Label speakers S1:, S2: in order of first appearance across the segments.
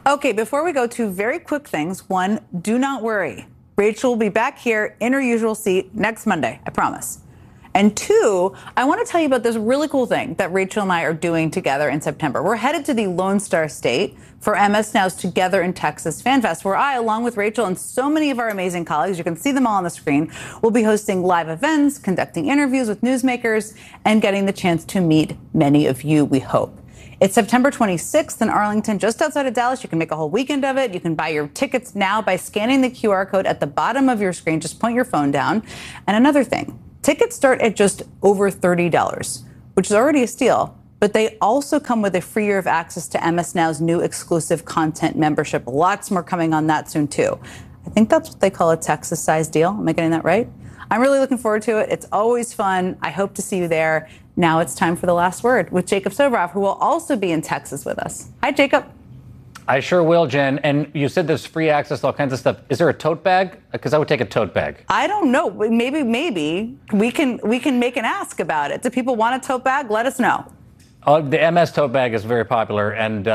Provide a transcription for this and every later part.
S1: Okay, before we go, two very quick things. One, do not worry. Rachel will be back here in her usual seat next Monday, I promise. And two, I want to tell you about this really cool thing that Rachel and I are doing together in September. We're headed to the Lone Star State for MS Now's Together in Texas Fan Fest, where I, along with Rachel and so many of our amazing colleagues, you can see them all on the screen, will be hosting live events, conducting interviews with newsmakers, and getting the chance to meet many of you, we hope. It's September 26th in Arlington, just outside of Dallas. You can make a whole weekend of it. You can buy your tickets now by scanning the QR code at the bottom of your screen. Just point your phone down. And another thing, tickets start at just over $30, which is already a steal. But they also come with a free year of access to MS Now's new exclusive content membership. Lots more coming on that soon, too. I think that's what they call a Texas-sized deal. Am I getting that right? I'm really looking forward to it. It's always fun. I hope to see you there. Now it's time for the last word with Jacob Soboroff, who will also be in Texas with us. Hi, Jacob.
S2: I sure will, Jen. And you said there's free access to all kinds of stuff. Is there a tote bag? Because I would take a tote bag.
S1: I don't know. Maybe we can make an ask about it. Do people want a tote bag? Let us know.
S2: The MS tote bag is very popular, and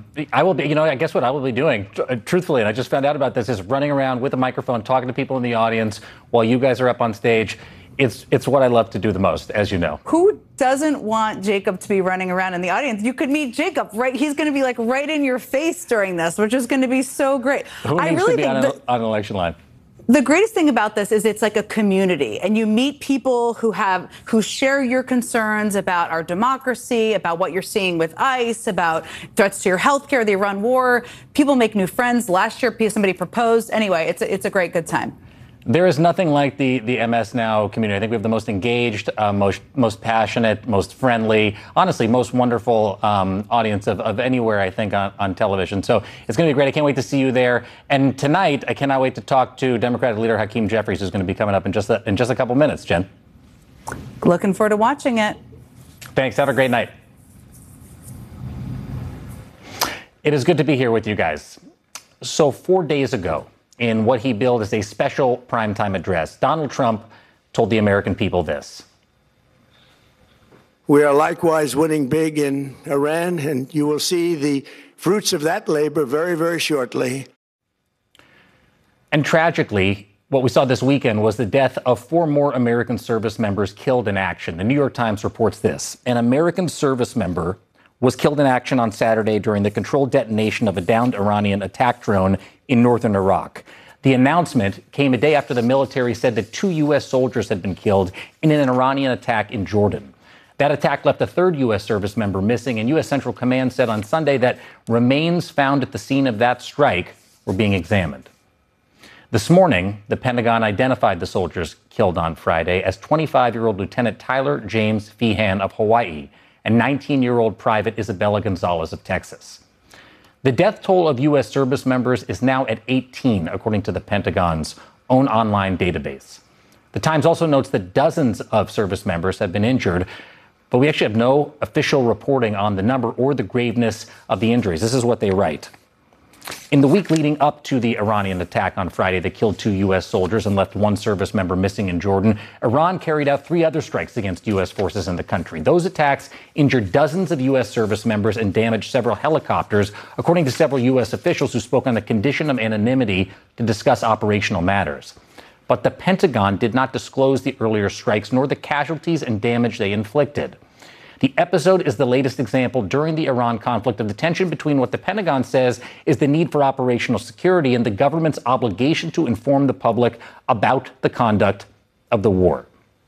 S2: I will be, I guess what I will be doing, truthfully, and I just found out about this, is running around with a microphone, talking to people in the audience while you guys are up on stage. It's what I love to do the most, as you know.
S1: Who doesn't want Jacob to be running around in the audience? You could meet Jacob, right? He's going to be like right in your face during this, which is going to be so great.
S2: Who needs to be on an election line?
S1: The greatest thing about this is it's like a community, and you meet people who share your concerns about our democracy, about what you're seeing with ICE, about threats to your health care, the Iran war. People make new friends. Last year, somebody proposed. Anyway, it's a great, good time.
S2: There is nothing like the MS Now community. I think we have the most engaged, most passionate, most friendly, honestly, most wonderful audience of anywhere, I think, on television. So it's going to be great. I can't wait to see you there. And tonight, I cannot wait to talk to Democratic leader Hakeem Jeffries, who's going to be coming up in just a couple minutes, Jen.
S1: Looking forward to watching it.
S2: Thanks. Have a great night. It is good to be here with you guys. So 4 days ago, in what he billed as a special primetime address, Donald Trump told the American people this.
S3: We are likewise winning big in Iran, and you will see the fruits of that labor very, very shortly.
S2: And tragically, what we saw this weekend was the death of 4 more American service members killed in action. The New York Times reports this. An American service member was killed in action on Saturday during the controlled detonation of a downed Iranian attack drone in northern Iraq. The announcement came a day after the military said that 2 U.S. soldiers had been killed in an Iranian attack in Jordan. That attack left a 3rd U.S. service member missing, and U.S. Central Command said on Sunday that remains found at the scene of that strike were being examined. This morning, the Pentagon identified the soldiers killed on Friday as 25-year-old Lieutenant Tyler James Feehan of Hawaii and 19-year-old Private Isabella Gonzalez of Texas. The death toll of U.S. service members is now at 18, according to the Pentagon's own online database. The Times also notes that dozens of service members have been injured, but we actually have no official reporting on the number or the graveness of the injuries. This is what they write. In the week leading up to the Iranian attack on Friday that killed 2 U.S. soldiers and left 1 service member missing in Jordan, Iran carried out 3 other strikes against U.S. forces in the country. Those attacks injured dozens of U.S. service members and damaged several helicopters, according to several U.S. officials who spoke on the condition of anonymity to discuss operational matters. But the Pentagon did not disclose the earlier strikes nor the casualties and damage they inflicted. The episode is the latest example during the Iran conflict of the tension between what the Pentagon says is the need for operational security and the government's obligation to inform the public about the conduct of the war.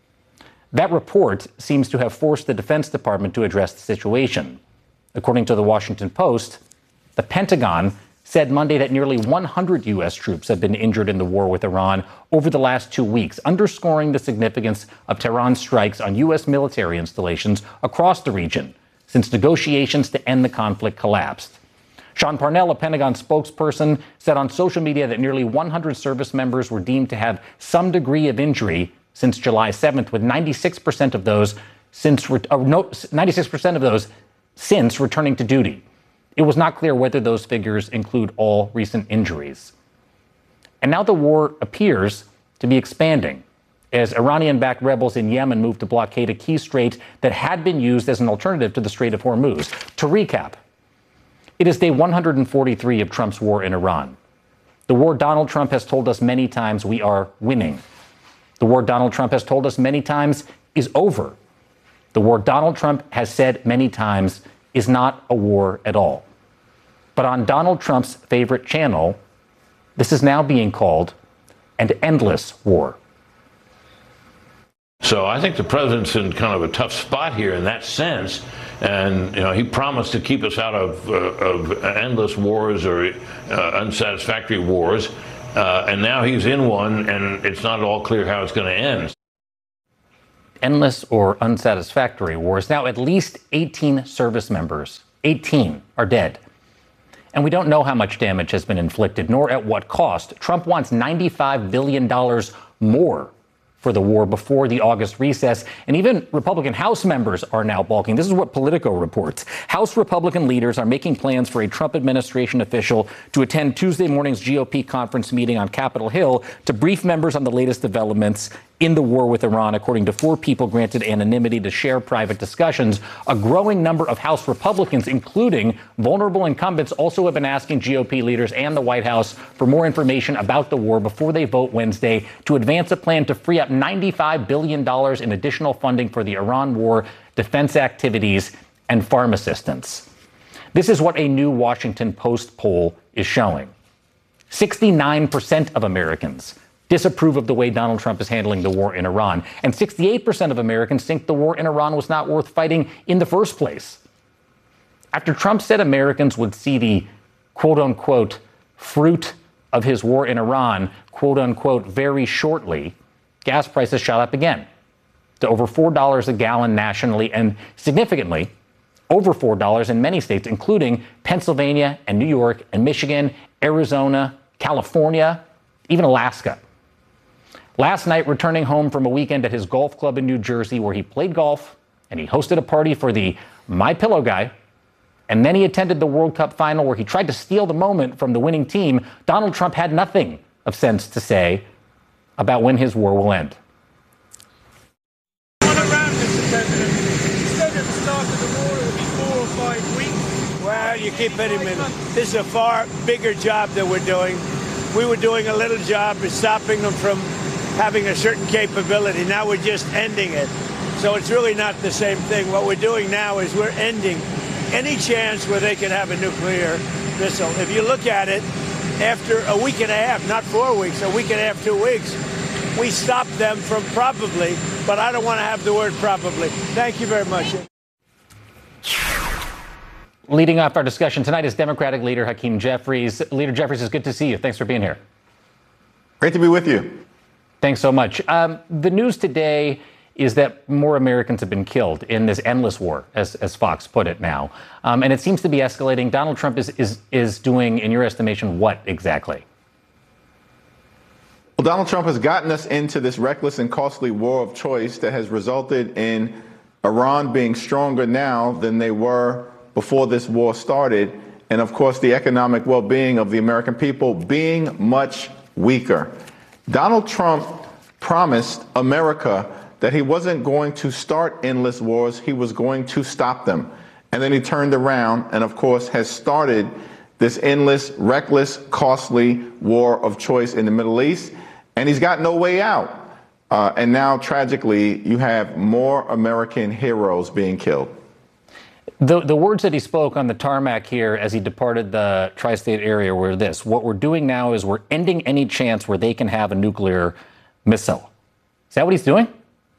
S2: That report seems to have forced the Defense Department to address the situation. According to the Washington Post, the Pentagon said Monday that nearly 100 U.S. troops have been injured in the war with Iran over the last 2 weeks, underscoring the significance of Tehran's strikes on U.S. military installations across the region since negotiations to end the conflict collapsed. Sean Parnell, a Pentagon spokesperson, said on social media that nearly 100 service members were deemed to have some degree of injury since July 7th, with 96% of those since returning to duty. It was not clear whether those figures include all recent injuries. And now the war appears to be expanding as Iranian-backed rebels in Yemen move to blockade a key strait that had been used as an alternative to the Strait of Hormuz. To recap, It is day 143 of Trump's war in Iran. The war Donald Trump has told us many times we are winning. The war Donald Trump has told us many times is over. The war Donald Trump has said many times is not a war at all. But on Donald Trump's favorite channel, this is now being called an endless war.
S4: So I think the president's in kind of a tough spot here in that sense. And, he promised to keep us out of endless wars or unsatisfactory wars. And now he's in one, and it's not at all clear how it's going to end.
S2: Endless or unsatisfactory wars. Now, at least 18 service members, 18, are dead. And we don't know how much damage has been inflicted, nor at what cost. Trump wants $95 billion more for the war before the August recess. And even Republican House members are now balking. This is what Politico reports. House Republican leaders are making plans for a Trump administration official to attend Tuesday morning's GOP conference meeting on Capitol Hill to brief members on the latest developments in the war with Iran, according to 4 people granted anonymity to share private discussions. A growing number of House Republicans, including vulnerable incumbents, also have been asking GOP leaders and the White House for more information about the war before they vote Wednesday to advance a plan to free up $95 billion in additional funding for the Iran war, defense activities, and farm assistance. This is what a new Washington Post poll is showing. 69% of Americans disapprove of the way Donald Trump is handling the war in Iran. And 68% of Americans think the war in Iran was not worth fighting in the first place. After Trump said Americans would see the quote unquote fruit of his war in Iran, quote unquote, very shortly, gas prices shot up again to over $4 a gallon nationally and significantly over $4 in many states, including Pennsylvania and New York and Michigan, Arizona, California, even Alaska. Last night, returning home from a weekend at his golf club in New Jersey where he played golf and he hosted a party for the My Pillow guy, and then he attended the World Cup final where he tried to steal the moment from the winning team, Donald Trump had nothing of sense to say about when his war will end.
S5: On around, Mr. President, you said at the start of the war it would be 4 or 5 weeks.
S3: Well, you keep hitting me. This is a far bigger job that we're doing. We were doing a little job of stopping them from having a certain capability. Now we're just ending it. So it's really not the same thing. What we're doing now is we're ending any chance where they can have a nuclear missile. If you look at it, after a week and a half, not 4 weeks, a week and a half, 2 weeks, we stopped them from probably, but I don't want to have the word probably. Thank you very much.
S2: Leading off our discussion tonight is Democratic leader Hakeem Jeffries. Leader Jeffries, it's good to see you. Thanks for being here.
S6: Great to be with you.
S2: Thanks so much. The news today is that more Americans have been killed in this endless war, as Fox put it now. And it seems to be escalating. Donald Trump is doing, in your estimation, what exactly?
S6: Well, Donald Trump has gotten us into this reckless and costly war of choice that has resulted in Iran being stronger now than they were before this war started. And of course, the economic well-being of the American people being much weaker. Donald Trump promised America that he wasn't going to start endless wars, he was going to stop them. And then he turned around and, of course, has started this endless, reckless, costly war of choice in the Middle East. And he's got no way out. And now, tragically, you have more American heroes being killed.
S2: The words that he spoke on the tarmac here as he departed the tri-state area were this: what we're doing now is we're ending any chance where they can have a nuclear missile. Is that what he's doing?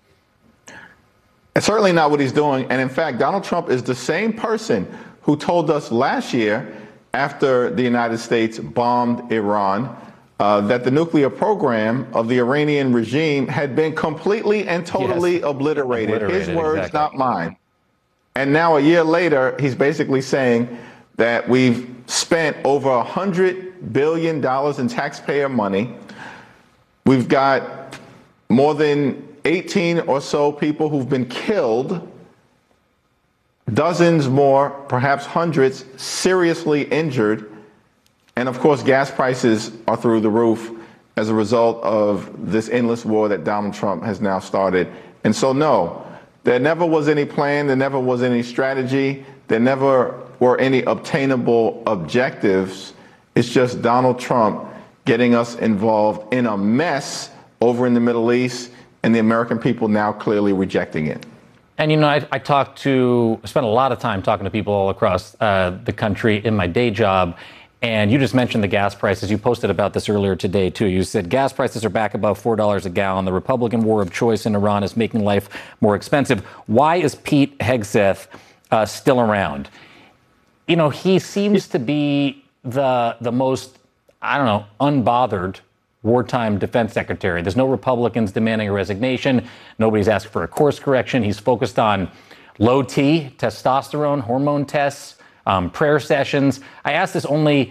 S6: It's certainly not what he's doing. And in fact, Donald Trump is the same person who told us last year, after the United States bombed Iran, that the nuclear program of the Iranian regime had been completely and totally obliterated. His words, exactly. Not mine. And now a year later, he's basically saying that we've spent over $100 billion in taxpayer money. We've got more than 18 or so people who've been killed, dozens more, perhaps hundreds, seriously injured. And of course, gas prices are through the roof as a result of this endless war that Donald Trump has now started. And so, no, there never was any plan. There never was any strategy. There never were any obtainable objectives. It's just Donald Trump getting us involved in a mess over in the Middle East, and the American people now clearly rejecting it.
S2: And, I spent a lot of time talking to people all across the country in my day job. And you just mentioned the gas prices. You posted about this earlier today, too. You said gas prices are back above $4 a gallon. The Republican war of choice in Iran is making life more expensive. Why is Pete Hegseth still around? He seems to be the most, unbothered wartime defense secretary. There's no Republicans demanding a resignation. Nobody's asked for a course correction. He's focused on low T, testosterone, hormone tests, prayer sessions. I ask this only,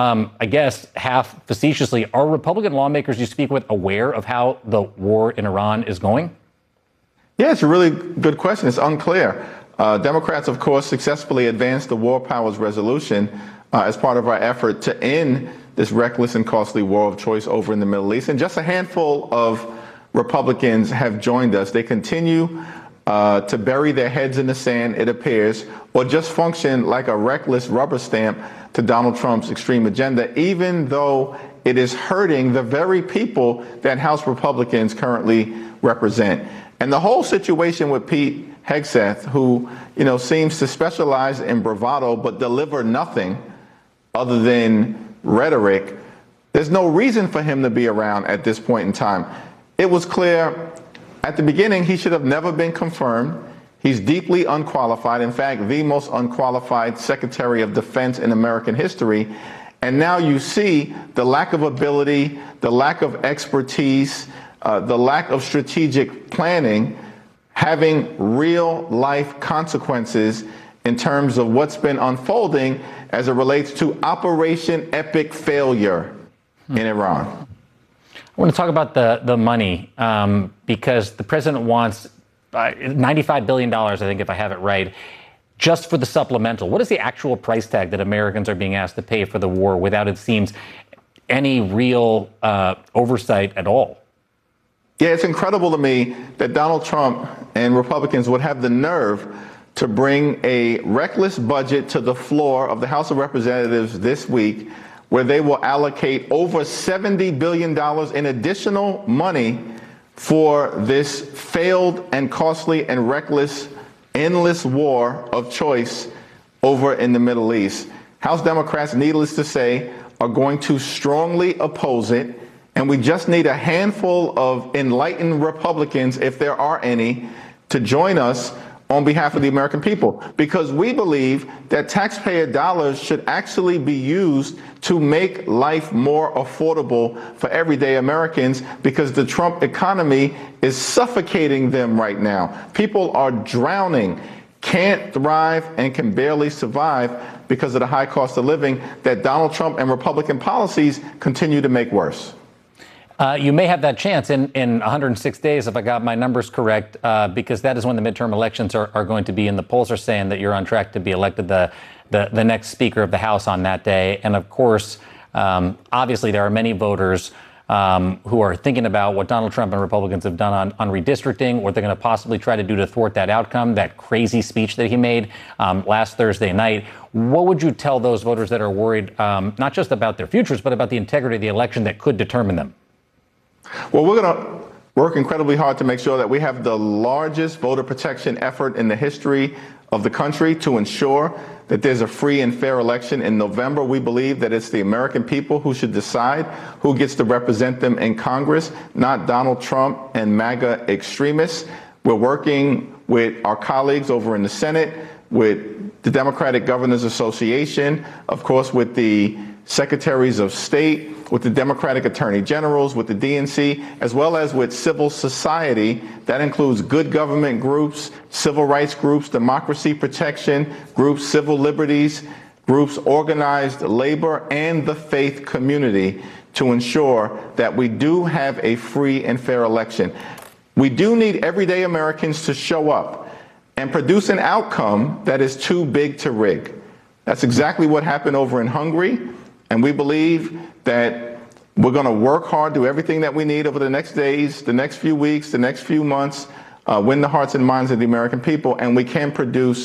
S2: half facetiously. Are Republican lawmakers you speak with aware of how the war in Iran is going?
S6: Yeah, it's a really good question. It's unclear. Democrats, of course, successfully advanced the War Powers Resolution as part of our effort to end this reckless and costly war of choice over in the Middle East. And just a handful of Republicans have joined us. They continue to bury their heads in the sand, it appears, or just function like a reckless rubber stamp to Donald Trump's extreme agenda, even though it is hurting the very people that House Republicans currently represent. And the whole situation with Pete Hegseth, who, seems to specialize in bravado but deliver nothing other than rhetoric, there's no reason for him to be around at this point in time. It was clear at the beginning he should have never been confirmed. He's deeply unqualified, in fact, the most unqualified Secretary of Defense in American history. And now you see the lack of ability, the lack of expertise, the lack of strategic planning having real life consequences in terms of what's been unfolding as it relates to Operation Epic Failure in Iran.
S2: I want to talk about the money because the president wants $95 billion, I think, if I have it right, just for the supplemental. What is the actual price tag that Americans are being asked to pay for the war without, it seems, any real oversight at all?
S6: Yeah, it's incredible to me that Donald Trump and Republicans would have the nerve to bring a reckless budget to the floor of the House of Representatives this week, where they will allocate over $70 billion in additional money for this failed and costly and reckless, endless war of choice over in the Middle East. House Democrats, needless to say, are going to strongly oppose it. And we just need a handful of enlightened Republicans, if there are any, to join us on behalf of the American people, because we believe that taxpayer dollars should actually be used to make life more affordable for everyday Americans, because the Trump economy is suffocating them right now. People are drowning, can't thrive, and can barely survive because of the high cost of living that Donald Trump and Republican policies continue to make worse.
S2: You may have that chance in 106 days, if I got my numbers correct, because that is when the midterm elections are going to be, and the polls are saying that you're on track to be elected the next Speaker of the House on that day. And of course, obviously, there are many voters who are thinking about what Donald Trump and Republicans have done on redistricting, what they're going to possibly try to do to thwart that outcome, that crazy speech that he made last Thursday night. What would you tell those voters that are worried, not just about their futures, but about the integrity of the election that could determine them?
S6: Well, we're going to work incredibly hard to make sure that we have the largest voter protection effort in the history of the country to ensure that there's a free and fair election in November. We believe that it's the American people who should decide who gets to represent them in Congress, not Donald Trump and MAGA extremists. We're working with our colleagues over in the Senate, with the Democratic Governors Association, of course, with the secretaries of state, with the Democratic attorney generals, with the DNC, as well as with civil society. That includes good government groups, civil rights groups, democracy protection groups, civil liberties groups, organized labor, and the faith community to ensure that we do have a free and fair election. We do need everyday Americans to show up and produce an outcome that is too big to rig. That's exactly what happened over in Hungary. And we believe that we're going to work hard, do everything that we need over the next days, the next few weeks, the next few months, win the hearts and minds of the American people, and we can produce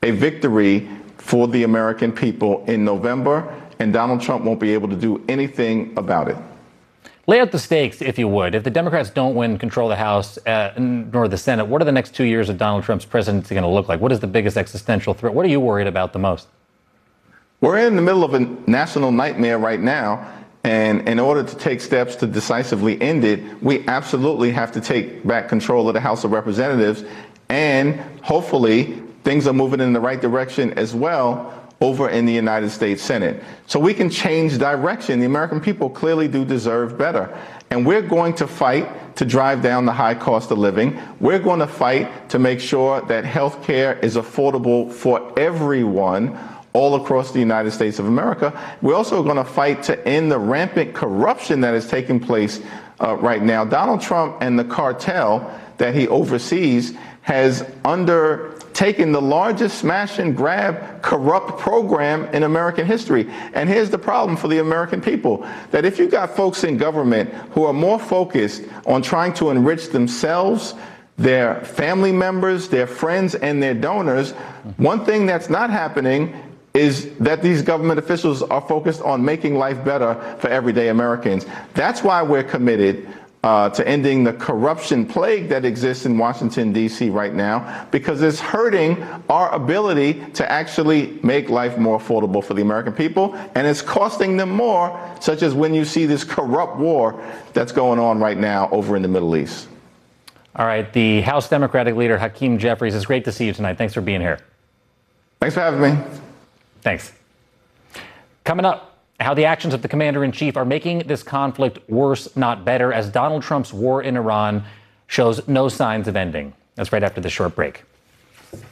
S6: a victory for the American people in November, and Donald Trump won't be able to do anything about it.
S2: Lay out the stakes, if you would. If the Democrats don't win control of the House nor the Senate, what are the next 2 years of Donald Trump's presidency going to look like? What is the biggest existential threat? What are you worried about the most?
S6: We're in the middle of a national nightmare right now, and in order to take steps to decisively end it, we absolutely have to take back control of the House of Representatives, and hopefully things are moving in the right direction as well over in the United States Senate. So we can change direction. The American people clearly do deserve better. And we're going to fight to drive down the high cost of living. We're going to fight to make sure that health care is affordable for everyone all across the United States of America. We're also going to fight to end the rampant corruption that is taking place right now. Donald Trump and the cartel that he oversees has undertaken the largest smash and grab corrupt program in American history. And here's the problem for the American people, that if you got folks in government who are more focused on trying to enrich themselves, their family members, their friends, and their donors, one thing that's not happening is that these government officials are focused on making life better for everyday Americans. That's why we're committed to ending the corruption plague that exists in Washington, D.C. right now, because it's hurting our ability to actually make life more affordable for the American people, and it's costing them more, such as when you see this corrupt war that's going on right now over in the Middle East.
S2: All right, the House Democratic leader, Hakeem Jeffries, it's great to see you tonight. Thanks for being here.
S6: Thanks for having me.
S2: Thanks. Coming up, how the actions of the commander-in-chief are making this conflict worse, not better, as Donald Trump's war in Iran shows no signs of ending. That's right after this short break.